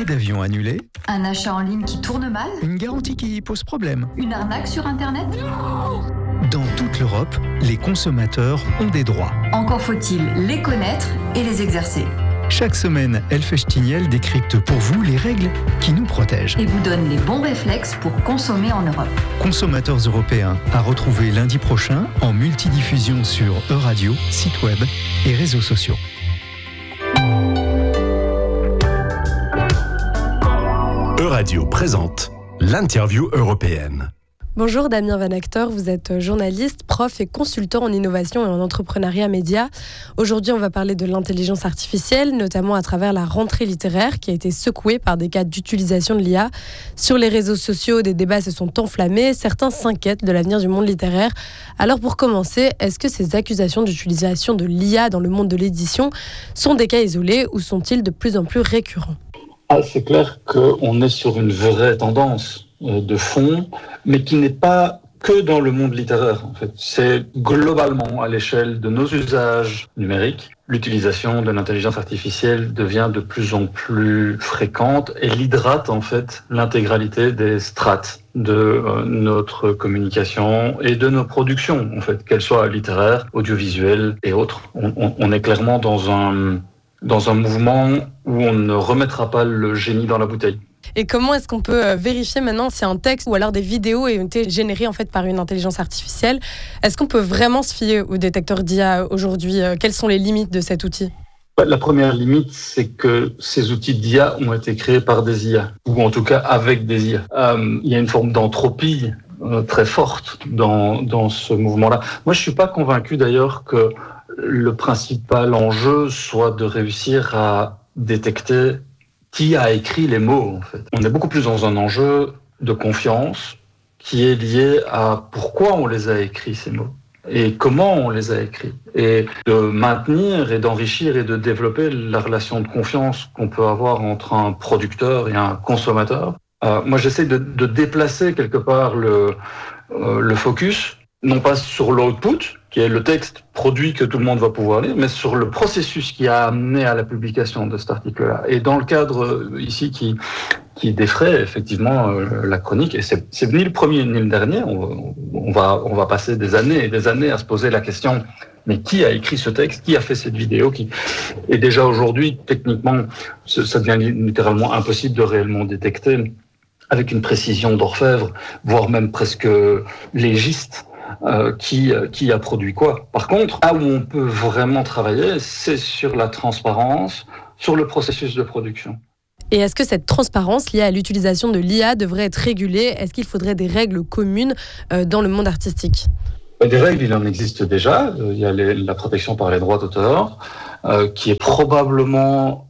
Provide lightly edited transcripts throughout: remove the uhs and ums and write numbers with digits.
d'avion annulé, un achat en ligne qui tourne mal, une garantie qui pose problème. une arnaque sur Internet. Dans toute l'Europe, les consommateurs ont des droits. Encore faut-il les connaître et les exercer. Chaque semaine, Elfèche Tignel décrypte pour vous les règles qui nous protègent. Et vous donne les bons réflexes pour consommer en Europe. Consommateurs européens à retrouver lundi prochain en multidiffusion sur Euradio, site web et réseaux sociaux. Euradio présente l'interview européenne. Bonjour Damien Van Acteur, vous êtes journaliste, prof et consultant en innovation et en entrepreneuriat média. Aujourd'hui, on va parler de l'intelligence artificielle, notamment à travers la rentrée littéraire qui a été secouée par des cas d'utilisation de l'IA. Sur les réseaux sociaux, des débats se sont enflammés, certains s'inquiètent de l'avenir du monde littéraire. Alors pour commencer, est-ce que ces accusations d'utilisation de l'IA dans le monde de l'édition sont des cas isolés ou sont-ils de plus en plus récurrents ? C'est clair qu'on est sur une vraie tendance de fond, mais qui n'est pas que dans le monde littéraire. En fait, c'est globalement à l'échelle de nos usages numériques. L'utilisation de l'intelligence artificielle devient de plus en plus fréquente et hydrate en fait l'intégralité des strates de notre communication et de nos productions, en fait, qu'elles soient littéraires, audiovisuelles et autres. On est clairement dans un mouvement où on ne remettra pas le génie dans la bouteille. Et comment est-ce qu'on peut vérifier maintenant si un texte ou alors des vidéos ont été générées en fait par une intelligence artificielle ? Est-ce qu'on peut vraiment se fier au détecteur d'IA aujourd'hui ? Quelles sont les limites de cet outil ? La première limite, c'est que ces outils d'IA ont été créés par des IA, ou en tout cas avec des IA. Il y a une forme d'entropie très forte dans ce mouvement-là. Moi, je suis pas convaincu d'ailleurs que le principal enjeu soit de réussir à détecter qui a écrit les mots, en fait. On est beaucoup plus dans un enjeu de confiance qui est lié à pourquoi on les a écrits, ces mots, et comment on les a écrits, et de maintenir et d'enrichir et de développer la relation de confiance qu'on peut avoir entre un producteur et un consommateur. Moi, j'essaie de déplacer quelque part le focus, non pas sur l'output, qui est le texte produit que tout le monde va pouvoir lire, mais sur le processus qui a amené à la publication de cet article-là. Et dans le cadre ici qui défraie effectivement la chronique, et c'est ni le premier ni le dernier, on va passer des années et des années à se poser la question, mais qui a écrit ce texte, qui a fait cette vidéo, et déjà aujourd'hui, techniquement, ça devient littéralement impossible de réellement détecter avec une précision d'orfèvre, voire même presque légiste, qui a produit quoi. Par contre, là où on peut vraiment travailler, c'est sur la transparence, sur le processus de production. Et est-ce que cette transparence liée à l'utilisation de l'IA devrait être régulée ? Est-ce qu'il faudrait des règles communes dans le monde artistique ? Des règles, il en existe déjà. Il y a la protection par les droits d'auteur, qui est probablement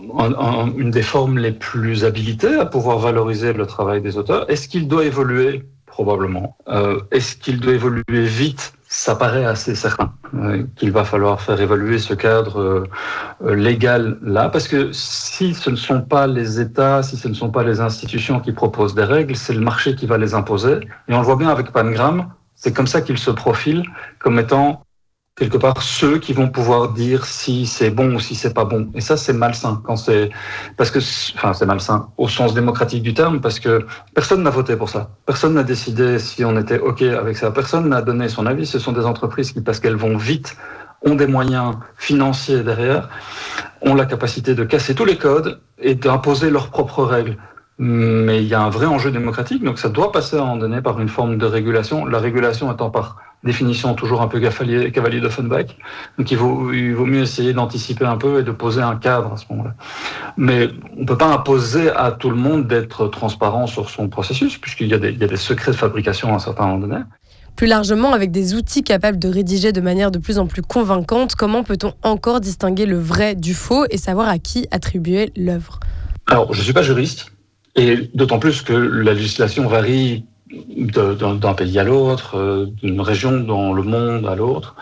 une des formes les plus habilitées à pouvoir valoriser le travail des auteurs. Est-ce qu'il doit évoluer ? Probablement. Est-ce qu'il doit évoluer vite ? Ça paraît assez certain qu'il va falloir faire évoluer ce cadre légal-là, parce que si ce ne sont pas les États, si ce ne sont pas les institutions qui proposent des règles, c'est le marché qui va les imposer. Et on le voit bien avec Pangram, c'est comme ça qu'il se profile comme étant quelque part ceux qui vont pouvoir dire si c'est bon ou si c'est pas bon. Et ça, c'est malsain c'est malsain au sens démocratique du terme, parce que personne n'a voté pour ça. Personne n'a décidé si on était OK avec ça. Personne n'a donné son avis. Ce sont des entreprises qui, parce qu'elles vont vite, ont des moyens financiers derrière, ont la capacité de casser tous les codes et d'imposer leurs propres règles. Mais il y a un vrai enjeu démocratique, donc ça doit passer à un moment donné par une forme de régulation. La régulation étant par définition toujours un peu cavalier d'Offenbach. Donc il vaut mieux essayer d'anticiper un peu et de poser un cadre à ce moment-là. Mais on ne peut pas imposer à tout le monde d'être transparent sur son processus, puisqu'il y a des secrets de fabrication à un certain moment donné. Plus largement, avec des outils capables de rédiger de manière de plus en plus convaincante, comment peut-on encore distinguer le vrai du faux et savoir à qui attribuer l'œuvre ? Alors, je ne suis pas juriste, et d'autant plus que la législation varie d'un pays à l'autre, d'une région dans le monde à l'autre.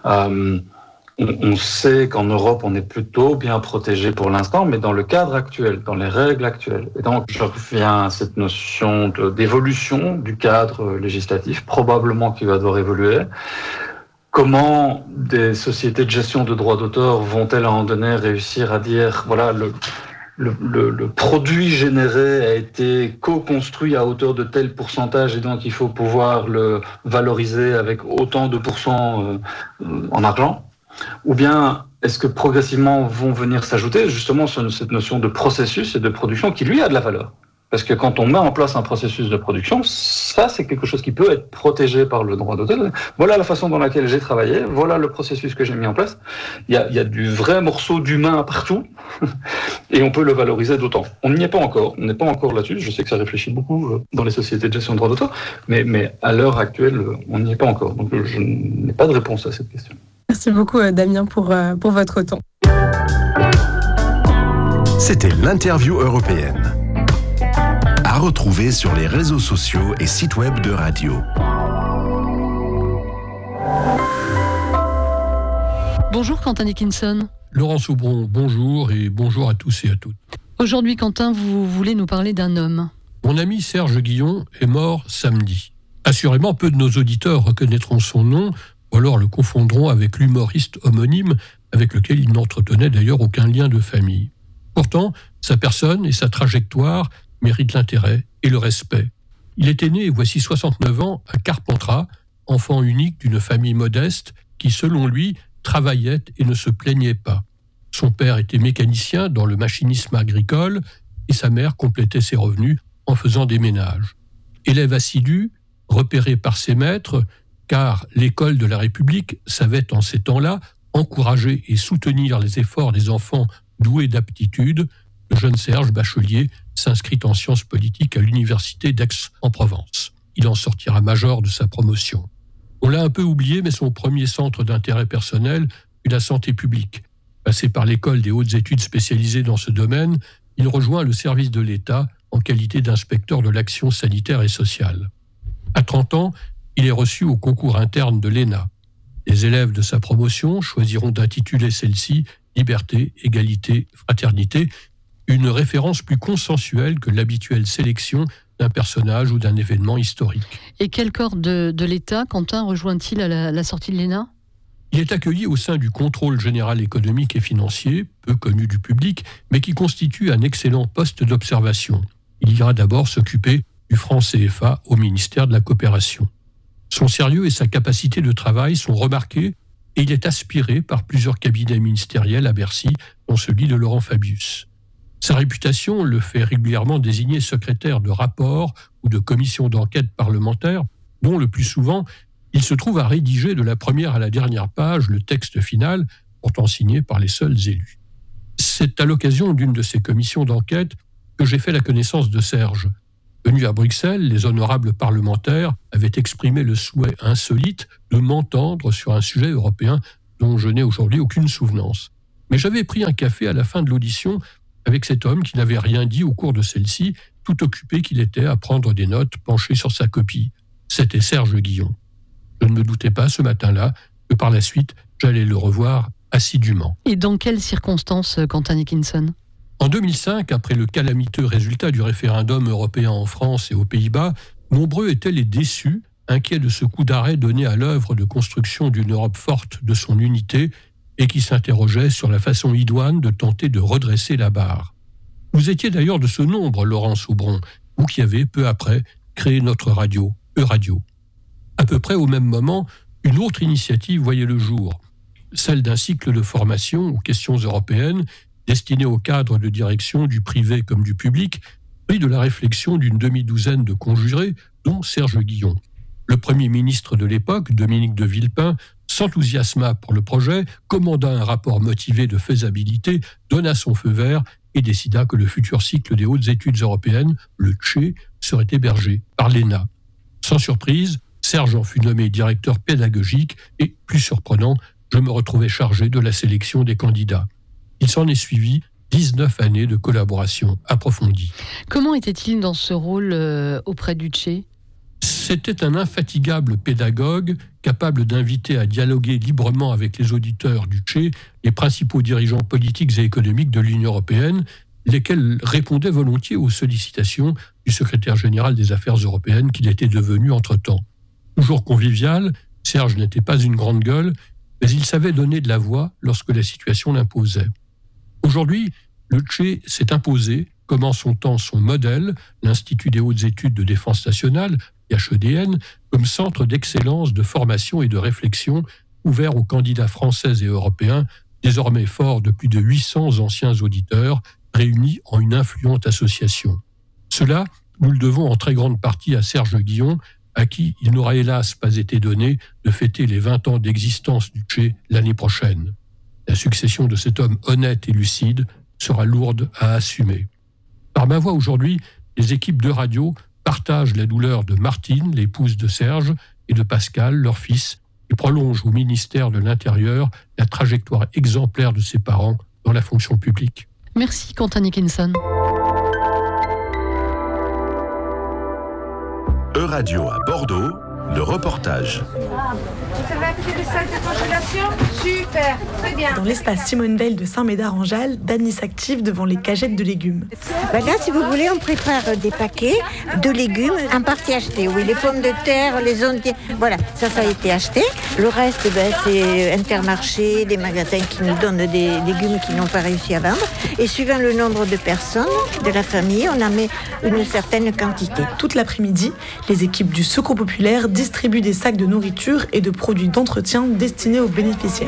On sait qu'en Europe, on est plutôt bien protégé pour l'instant, mais dans le cadre actuel, dans les règles actuelles. Et donc, je reviens à cette notion d'évolution du cadre législatif, probablement qui va devoir évoluer. Comment des sociétés de gestion de droits d'auteur vont-elles à un moment donné réussir à dire, voilà, le produit généré a été co-construit à hauteur de tel pourcentage et donc il faut pouvoir le valoriser avec autant de pourcents en argent, ou bien est-ce que progressivement vont venir s'ajouter justement cette notion de processus et de production qui lui a de la valeur? Parce que quand on met en place un processus de production, ça c'est quelque chose qui peut être protégé par le droit d'auteur. Voilà la façon dans laquelle j'ai travaillé, voilà le processus que j'ai mis en place. Il y a du vrai morceau d'humain partout et on peut le valoriser d'autant. On n'y est pas encore, on n'est pas encore là-dessus. Je sais que ça réfléchit beaucoup dans les sociétés de gestion de droit d'auteur, mais à l'heure actuelle, on n'y est pas encore. Donc je n'ai pas de réponse à cette question. Merci beaucoup Damien pour votre temps. C'était l'interview européenne. À retrouver sur les réseaux sociaux et sites web de radio. Bonjour Quentin Dickinson. Laurence Aubron, bonjour et bonjour à tous et à toutes. Aujourd'hui Quentin, vous voulez nous parler d'un homme. Mon ami Serge Guillon est mort samedi. Assurément, peu de nos auditeurs reconnaîtront son nom ou alors le confondront avec l'humoriste homonyme avec lequel il n'entretenait d'ailleurs aucun lien de famille. Pourtant, sa personne et sa trajectoire méritent l'intérêt et le respect. Il était né, voici 69 ans, à Carpentras, enfant unique d'une famille modeste qui, selon lui, travaillait et ne se plaignait pas. Son père était mécanicien dans le machinisme agricole et sa mère complétait ses revenus en faisant des ménages. Élève assidu, repéré par ses maîtres, car l'école de la République savait en ces temps-là encourager et soutenir les efforts des enfants doués d'aptitude, le jeune Serge Bachelier s'inscrit en sciences politiques à l'université d'Aix-en-Provence. Il en sortira major de sa promotion. On l'a un peu oublié, mais son premier centre d'intérêt personnel fut la santé publique. Passé par l'école des hautes études spécialisées dans ce domaine, il rejoint le service de l'État en qualité d'inspecteur de l'action sanitaire et sociale. À 30 ans, il est reçu au concours interne de l'ENA. Les élèves de sa promotion choisiront d'intituler celle-ci « Liberté, égalité, fraternité », une référence plus consensuelle que l'habituelle sélection d'un personnage ou d'un événement historique. Et quel corps de l'État, Quentin, rejoint-il à la sortie de l'ENA ? Il est accueilli au sein du contrôle général économique et financier, peu connu du public, mais qui constitue un excellent poste d'observation. Il ira d'abord s'occuper du franc CFA au ministère de la Coopération. Son sérieux et sa capacité de travail sont remarqués et il est aspiré par plusieurs cabinets ministériels à Bercy, dont celui de Laurent Fabius. Sa réputation le fait régulièrement désigner secrétaire de rapports ou de commissions d'enquête parlementaires, dont le plus souvent, il se trouve à rédiger de la première à la dernière page le texte final, pourtant signé par les seuls élus. C'est à l'occasion d'une de ces commissions d'enquête que j'ai fait la connaissance de Serge. Venu à Bruxelles, les honorables parlementaires avaient exprimé le souhait insolite de m'entendre sur un sujet européen dont je n'ai aujourd'hui aucune souvenance. Mais j'avais pris un café à la fin de l'audition avec cet homme qui n'avait rien dit au cours de celle-ci, tout occupé qu'il était à prendre des notes penché sur sa copie. C'était Serge Guillon. Je ne me doutais pas ce matin-là que par la suite, j'allais le revoir assidûment. Et dans quelles circonstances, Quentin Dickinson ? En 2005, après le calamiteux résultat du référendum européen en France et aux Pays-Bas, nombreux étaient les déçus, inquiets de ce coup d'arrêt donné à l'œuvre de construction d'une Europe forte de son unité et qui s'interrogeaient sur la façon idoine de tenter de redresser la barre. Vous étiez d'ailleurs de ce nombre, Laurence Aubron, vous qui avez, peu après, créé notre radio, Euradio. À peu près au même moment, une autre initiative voyait le jour, celle d'un cycle de formation aux questions européennes destiné au cadre de direction du privé comme du public, pris de la réflexion d'une demi-douzaine de conjurés, dont Serge Guillon. Le Premier ministre de l'époque, Dominique de Villepin, s'enthousiasma pour le projet, commanda un rapport motivé de faisabilité, donna son feu vert et décida que le futur cycle des hautes études européennes, le TCHE, serait hébergé par l'ENA. Sans surprise, Serge en fut nommé directeur pédagogique et, plus surprenant, je me retrouvais chargé de la sélection des candidats. Il s'en est suivi 19 années de collaboration approfondie. Comment était-il dans ce rôle auprès du TCHE ? C'était un infatigable pédagogue capable d'inviter à dialoguer librement avec les auditeurs du TCHE les principaux dirigeants politiques et économiques de l'Union européenne, lesquels répondaient volontiers aux sollicitations du secrétaire général des Affaires européennes qu'il était devenu entre-temps. Toujours convivial, Serge n'était pas une grande gueule, mais il savait donner de la voix lorsque la situation l'imposait. Aujourd'hui, le Tché s'est imposé, comme en son temps son modèle, l'Institut des hautes études de défense nationale, IHEDN, comme centre d'excellence de formation et de réflexion ouvert aux candidats français et européens, désormais fort de plus de 800 anciens auditeurs réunis en une influente association. Cela, nous le devons en très grande partie à Serge Guillon, à qui il n'aura hélas pas été donné de fêter les 20 ans d'existence du Tché l'année prochaine. La succession de cet homme honnête et lucide sera lourde à assumer. Par ma voix aujourd'hui, les équipes de radio partagent la douleur de Martine, l'épouse de Serge, et de Pascal, leur fils, et prolongent au ministère de l'Intérieur la trajectoire exemplaire de ses parents dans la fonction publique. Merci Quentin Nickinson. Euradio à Bordeaux, le reportage. Vous avez accès des salles de congélation ? Super, très bien. Dans l'espace Simone Veil de Saint-Médard-en-Jalles, Dany s'active devant les cagettes de légumes. Là, si vous voulez, on prépare des paquets de légumes en partie achetés. Oui, les pommes de terre, les onions, voilà, ça a été acheté. Le reste, c'est Intermarché, des magasins qui nous donnent des légumes qu'ils n'ont pas réussi à vendre. Et suivant le nombre de personnes de la famille, on en met une certaine quantité. Toute l'après-midi, les équipes du Secours populaire distribuent des sacs de nourriture et de produits d'entretien destinés aux bénéficiaires.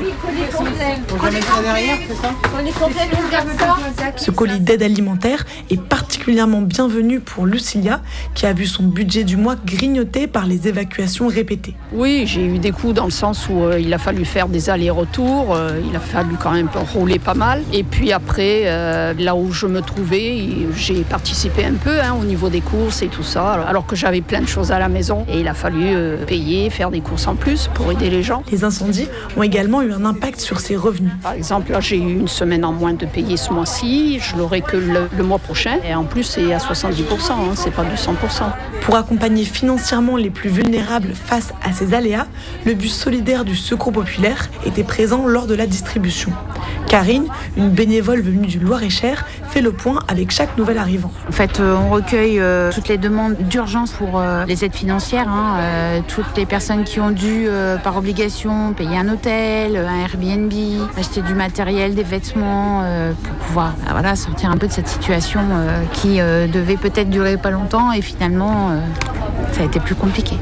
Ce colis d'aide alimentaire est particulièrement bienvenu pour Lucilia, qui a vu son budget du mois grignoté par les évacuations répétées. Oui, j'ai eu des coups dans le sens où il a fallu faire des allers-retours, il a fallu quand même rouler pas mal. Et puis après, là où je me trouvais, j'ai participé un peu au niveau des courses et tout ça, alors que j'avais plein de choses à la maison. Et il a fallu payer, faire des courses en plus pour aider les gens. Les incendies ont également eu un impact sur ses revenus. Par exemple, là, j'ai eu une semaine en moins de payer ce mois-ci, je l'aurai que le mois prochain. Et en plus, c'est à 70%, c'est pas du 100%. Pour accompagner financièrement les plus vulnérables face à ces aléas, le bus solidaire du Secours populaire était présent lors de la distribution. Karine, une bénévole venue du Loir-et-Cher, fait le point avec chaque nouvel arrivant. En fait, on recueille toutes les demandes d'urgence pour les aides financières, toutes les personnes qui ont dû, par obligation, payer un hôtel, un Airbnb, acheter du matériel, des vêtements, pour pouvoir sortir un peu de cette situation qui devait peut-être durer pas longtemps et finalement, ça a été plus compliqué.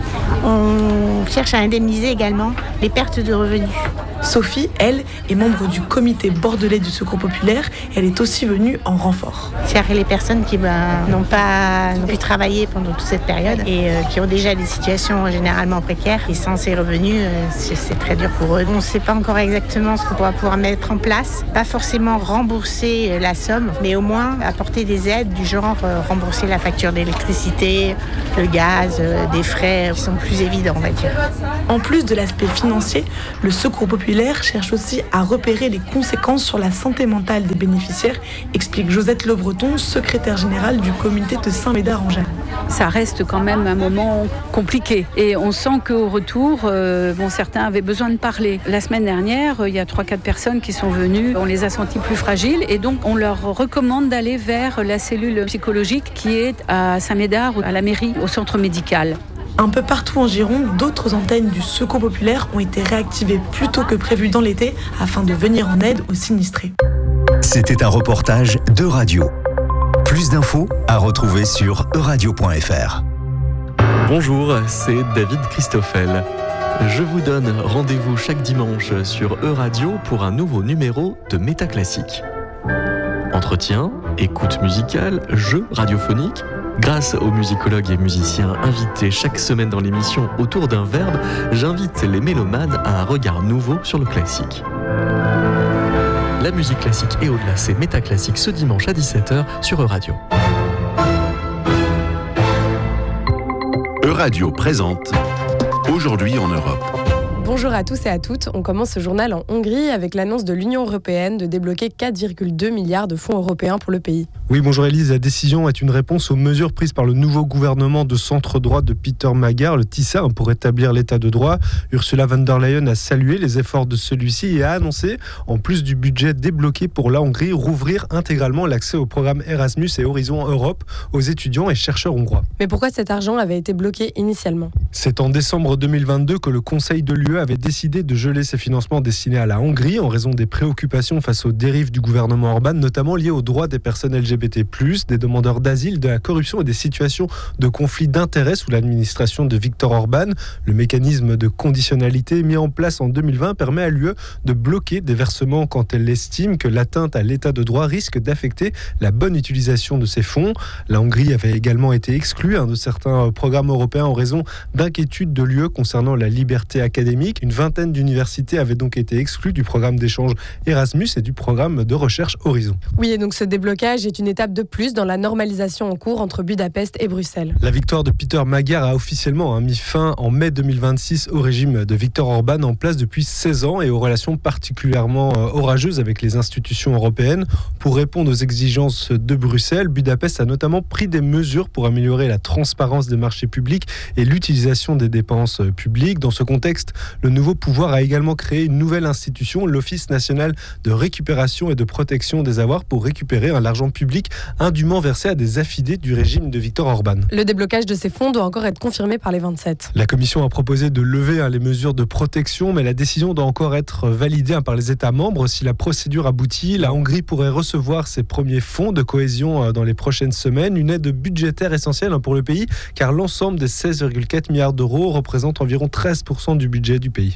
On cherche à indemniser également les pertes de revenus. Sophie, elle, est membre du comité bordelais du Secours populaire et elle est aussi venue en renfort. C'est-à-dire les personnes qui n'ont pas pu travailler pendant toute cette période et qui ont déjà des situations généralement précaires et sans ces revenus, c'est très dur pour eux. On ne sait pas encore exactement ce qu'on va pouvoir mettre en place. Pas forcément rembourser la somme, mais au moins apporter des aides du genre rembourser la facture d'électricité, le gaz, des frais qui sont plus évidents, on va dire. En plus de l'aspect financier, le Secours populaire cherche aussi à repérer les conséquences sur la santé mentale des bénéficiaires, explique Josette Le Breton, secrétaire générale du comité de Saint-Médard-en-Jalles. Ça reste quand même un moment compliqué et on sent qu'au retour, certains avaient besoin de parler. La semaine dernière, il y a 3-4 personnes qui sont venues, on les a sentis plus fragiles et donc on leur recommande d'aller vers la cellule psychologique qui est à Saint-Médard, à la mairie, au centre médical. Un peu partout en Gironde, d'autres antennes du Secours populaire ont été réactivées plus tôt que prévu dans l'été afin de venir en aide aux sinistrés. C'était un reportage d'Euradio. Plus d'infos à retrouver sur euradio.fr. Bonjour, c'est David Christoffel. Je vous donne rendez-vous chaque dimanche sur Euradio pour un nouveau numéro de Métaclassique. Entretien, écoute musicale, jeux radiophoniques. Grâce aux musicologues et musiciens invités chaque semaine dans l'émission Autour d'un verbe, j'invite les mélomanes à un regard nouveau sur le classique. La musique classique et au-delà, c'est Métaclassique ce dimanche à 17h sur Euradio. Euradio présente Aujourd'hui en Europe. Bonjour à tous et à toutes. On commence ce journal en Hongrie avec l'annonce de l'Union européenne de débloquer 4,2 milliards de fonds européens pour le pays. Oui, bonjour Élise. La décision est une réponse aux mesures prises par le nouveau gouvernement de centre-droit de Peter Magyar, le TISA, pour établir l'état de droit. Ursula von der Leyen a salué les efforts de celui-ci et a annoncé, en plus du budget débloqué pour la Hongrie, rouvrir intégralement l'accès au programme Erasmus et Horizon Europe aux étudiants et chercheurs hongrois. Mais pourquoi cet argent avait été bloqué initialement ? C'est en décembre 2022 que le Conseil de l'UE avait décidé de geler ses financements destinés à la Hongrie en raison des préoccupations face aux dérives du gouvernement Orban, notamment liées aux droits des personnes LGBT+, des demandeurs d'asile, de la corruption et des situations de conflit d'intérêts sous l'administration de Viktor Orban. Le mécanisme de conditionnalité mis en place en 2020 permet à l'UE de bloquer des versements quand elle estime que l'atteinte à l'état de droit risque d'affecter la bonne utilisation de ces fonds. La Hongrie avait également été exclue de certains programmes européens en raison d'inquiétudes de l'UE concernant la liberté académique. Une vingtaine d'universités avaient donc été exclues du programme d'échange Erasmus et du programme de recherche Horizon. Oui, et donc ce déblocage est une étape de plus dans la normalisation en cours entre Budapest et Bruxelles. La victoire de Peter Magyar a officiellement mis fin en mai 2026 au régime de Viktor Orban en place depuis 16 ans et aux relations particulièrement orageuses avec les institutions européennes. Pour répondre aux exigences de Bruxelles, Budapest a notamment pris des mesures pour améliorer la transparence des marchés publics et l'utilisation des dépenses publiques. Dans ce contexte, le nouveau pouvoir a également créé une nouvelle institution, l'Office national de récupération et de protection des avoirs, pour récupérer l'argent public indûment versé à des affidés du régime de Viktor Orban. Le déblocage de ces fonds doit encore être confirmé par les 27. La Commission a proposé de lever les mesures de protection, mais la décision doit encore être validée par les États membres. Si la procédure aboutit, la Hongrie pourrait recevoir ses premiers fonds de cohésion dans les prochaines semaines, une aide budgétaire essentielle pour le pays, car l'ensemble des 16,4 milliards d'euros représente environ 13% du budget du pays.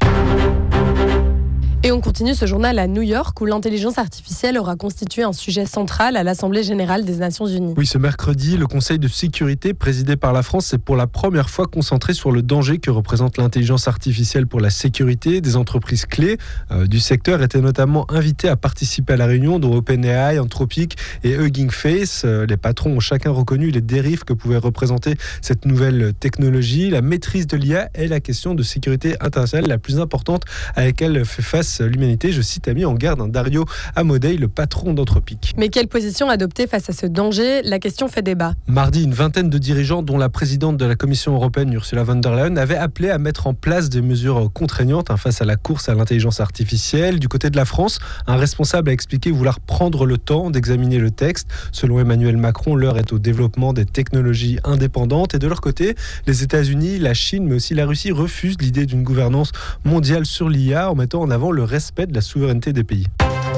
Et on continue ce journal à New York où l'intelligence artificielle aura constitué un sujet central à l'Assemblée générale des Nations unies. Oui, ce mercredi, le Conseil de sécurité présidé par la France s'est pour la première fois concentré sur le danger que représente l'intelligence artificielle pour la sécurité. Des entreprises clés du secteur étaient notamment invitées à participer à la réunion, dont OpenAI, Anthropic et Hugging Face. Les patrons ont chacun reconnu les dérives que pouvait représenter cette nouvelle technologie. La maîtrise de l'IA est la question de sécurité internationale la plus importante à laquelle fait face l'humanité. Je cite, a mis en garde Dario Amodei, le patron d'Anthropic. Mais quelle position adopter face à ce danger ? La question fait débat. Mardi, une vingtaine de dirigeants, dont la présidente de la Commission européenne, Ursula von der Leyen, avaient appelé à mettre en place des mesures contraignantes face à la course à l'intelligence artificielle. Du côté de la France, un responsable a expliqué vouloir prendre le temps d'examiner le texte. Selon Emmanuel Macron, l'heure est au développement des technologies indépendantes. Et de leur côté, les États-Unis, la Chine, mais aussi la Russie refusent l'idée d'une gouvernance mondiale sur l'IA en mettant en avant le respect de la souveraineté des pays.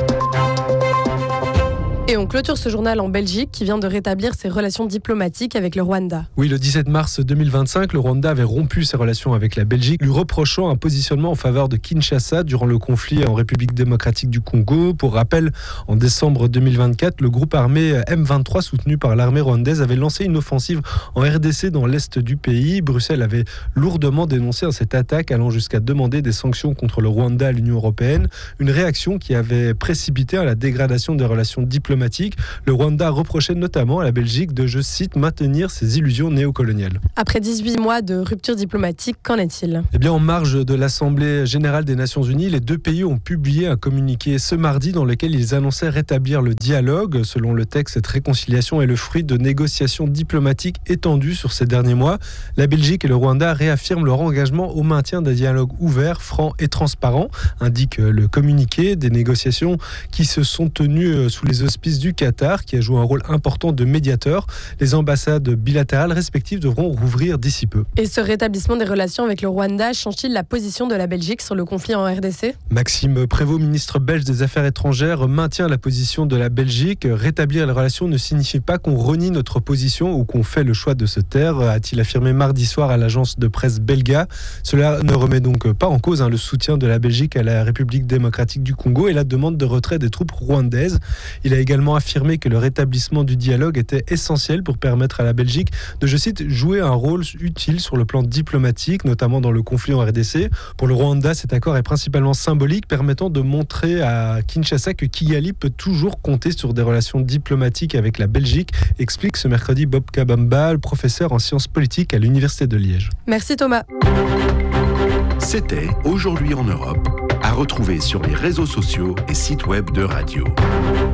Et on clôture ce journal en Belgique qui vient de rétablir ses relations diplomatiques avec le Rwanda. Oui, le 17 mars 2025, le Rwanda avait rompu ses relations avec la Belgique, lui reprochant un positionnement en faveur de Kinshasa durant le conflit en République démocratique du Congo. Pour rappel, en décembre 2024, le groupe armé M23 soutenu par l'armée rwandaise avait lancé une offensive en RDC dans l'est du pays. Bruxelles avait lourdement dénoncé cette attaque, allant jusqu'à demander des sanctions contre le Rwanda à l'Union européenne. Une réaction qui avait précipité la dégradation des relations diplomatiques. Le Rwanda reprochait notamment à la Belgique de, je cite, maintenir ses illusions néocoloniales. Après 18 mois de rupture diplomatique, qu'en est-il ? Eh bien, en marge de l'Assemblée générale des Nations unies, les deux pays ont publié un communiqué ce mardi dans lequel ils annonçaient rétablir le dialogue. Selon le texte, cette réconciliation est le fruit de négociations diplomatiques étendues sur ces derniers mois. La Belgique et le Rwanda réaffirment leur engagement au maintien d'un dialogue ouvert, franc et transparent, indique le communiqué. Des négociations qui se sont tenues sous les auspices du Qatar, qui a joué un rôle important de médiateur. Les ambassades bilatérales respectives devront rouvrir d'ici peu. Et ce rétablissement des relations avec le Rwanda change-t-il la position de la Belgique sur le conflit en RDC ? Maxime Prévost, ministre belge des Affaires étrangères, maintient la position de la Belgique. Rétablir les relations ne signifie pas qu'on renie notre position ou qu'on fait le choix de se taire, a-t-il affirmé mardi soir à l'agence de presse Belga. Cela ne remet donc pas en cause le soutien de la Belgique à la République démocratique du Congo et la demande de retrait des troupes rwandaises. Il a également affirmé que le rétablissement du dialogue était essentiel pour permettre à la Belgique de, je cite, jouer un rôle utile sur le plan diplomatique, notamment dans le conflit en RDC. Pour le Rwanda, cet accord est principalement symbolique, permettant de montrer à Kinshasa que Kigali peut toujours compter sur des relations diplomatiques avec la Belgique, explique ce mercredi Bob Kabamba, professeur en sciences politiques à l'Université de Liège. Merci Thomas. C'était Aujourd'hui en Europe, à retrouver sur les réseaux sociaux et sites web de Radio.